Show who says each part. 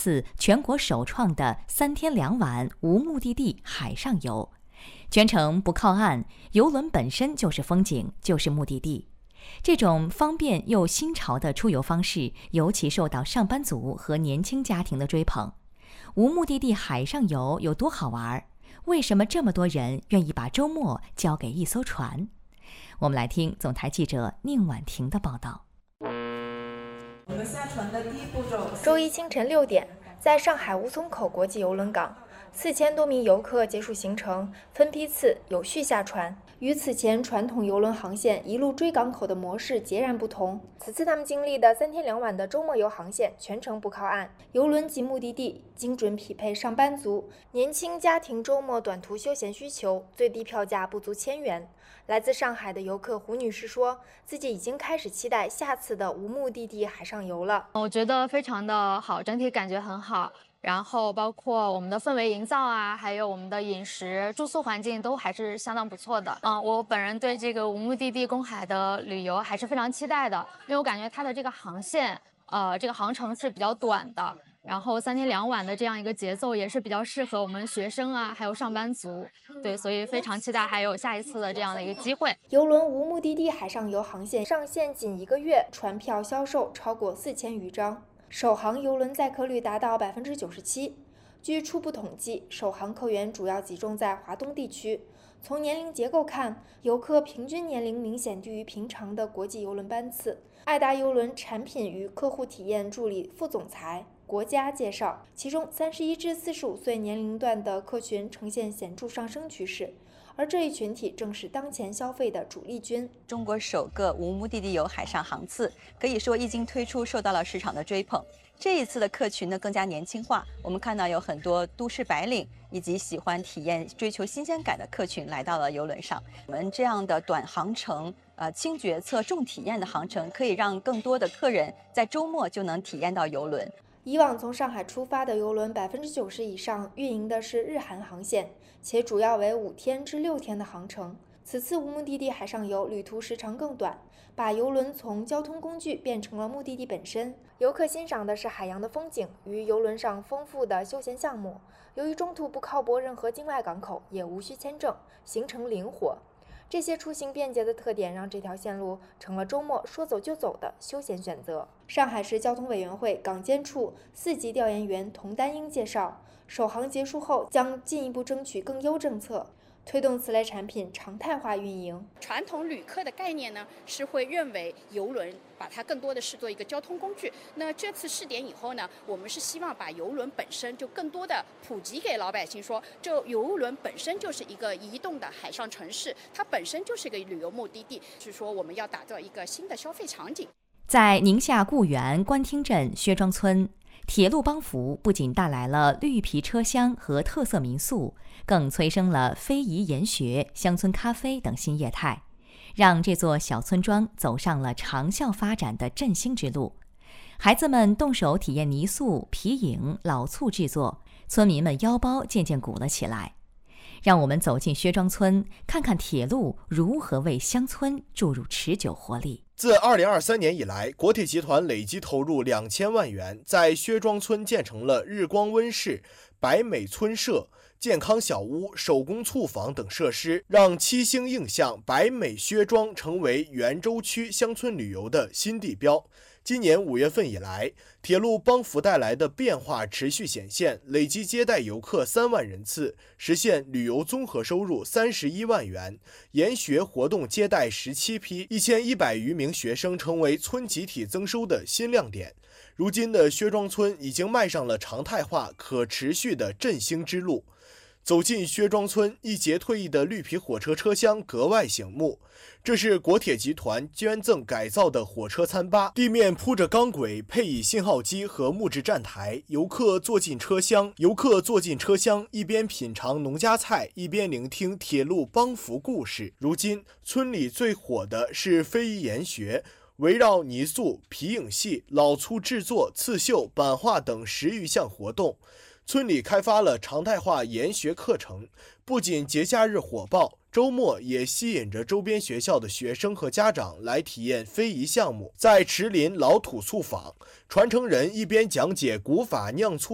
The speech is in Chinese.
Speaker 1: 次全国首创的3天2晚无目的地海上游，全程不靠岸，邮轮本身就是风景，就是目的地。这种方便又新潮的出游方式，尤其受到上班族和年轻家庭的追捧。无目的地海上游有多好玩？为什么这么多人愿意把周末交给一艘船？我们来听总台记者宁婉婷的报道。
Speaker 2: 我们下船的第一步骤，
Speaker 3: 周一清晨6点，在上海吴淞口国际邮轮港，4000多名游客结束行程，分批次有序下船。与此前传统邮轮航线一路追港口的模式截然不同，此次他们经历的3天2晚的周末游航线全程不靠岸，邮轮及目的地精准匹配上班族、年轻家庭周末短途休闲需求，最低票价不足1000元。来自上海的游客胡女士说，自己已经开始期待下次的无目的地海上游了。
Speaker 4: 我觉得非常的好，整体感觉很好。然后包括我们的氛围营造啊，还有我们的饮食、住宿环境都还是相当不错的。我本人对这个无目的地公海的旅游还是非常期待的，因为我感觉它的这个航线，这个航程是比较短的。然后3天2晚的这样一个节奏也是比较适合我们学生啊，还有上班族，对，所以非常期待还有下一次的这样的一个机会。
Speaker 3: 邮轮无目的地海上游航线上线仅1个月，船票销售超过4000余张，首航邮轮载客率达到97%。据初步统计，首航客源主要集中在华东地区。从年龄结构看，游客平均年龄明显低于平常的国际邮轮班次。爱达邮轮产品与客户体验助理副总裁国家介绍，其中31至45岁年龄段的客群呈现显著上升趋势，而这一群体正是当前消费的主力军。
Speaker 5: 中国首个无目的地游海上航次，可以说一经推出受到了市场的追捧。这一次的客群呢更加年轻化，我们看到有很多都市白领以及喜欢体验、追求新鲜感的客群来到了邮轮上。我们这样的短航程、轻决策、重体验的航程，可以让更多的客人在周末就能体验到邮轮。
Speaker 3: 以往从上海出发的邮轮90%以上运营的是日韩航线，且主要为5天至6天的航程。此次无目的地海上游旅途时长更短，把邮轮从交通工具变成了目的地本身。游客欣赏的是海洋的风景与邮轮上丰富的休闲项目。由于中途不靠泊任何境外港口，也无需签证，行程灵活。这些出行便捷的特点让这条线路成了周末说走就走的休闲选择。上海市交通委员会港监处4级调研员童丹英介绍，首航结束后将进一步争取更优政策，推动此类产品常态化运营。
Speaker 6: 传统旅客的概念呢，是会认为邮轮把它更多的视作一个交通工具。那这次试点以后呢，我们是希望把邮轮本身就更多的普及给老百姓说，这邮轮本身就是一个移动的海上城市，它本身就是一个旅游目的地，是说我们要打造一个新的消费场景。
Speaker 1: 在宁夏固原官厅镇薛庄村，铁路帮扶不仅带来了绿皮车厢和特色民宿，更催生了非遗研学、乡村咖啡等新业态，让这座小村庄走上了长效发展的振兴之路。孩子们动手体验泥塑、皮影、老醋制作，村民们腰包渐渐鼓了起来。让我们走进薛庄村，看看铁路如何为乡村注入持久活力。
Speaker 7: 自2023年以来，国铁集团累计投入2000万元，在薛庄村建成了日光温室、百美村舍、健康小屋、手工醋坊等设施，让7星印象百美薛庄成为袁州区乡村旅游的新地标。今年5月份以来，铁路帮扶带来的变化持续显现，累计接待游客3万人次，实现旅游综合收入31万元。研学活动接待17批，1100余名学生成为村集体增收的新亮点。如今的薛庄村已经迈上了常态化、可持续的振兴之路。走进薛庄村，一节退役的绿皮火车车厢格外醒目。这是国铁集团捐赠改造的火车餐吧，地面铺着钢轨，配以信号机和木质站台。游客坐进车厢，一边品尝农家菜，一边聆听铁路帮扶故事。如今，村里最火的是非遗研学。围绕泥塑、皮影戏、老醋制作、刺绣、版画等10余项活动，村里开发了常态化研学课程，不仅节假日火爆，周末也吸引着周边学校的学生和家长来体验非遗项目。在池林老土醋坊，传承人一边讲解古法酿醋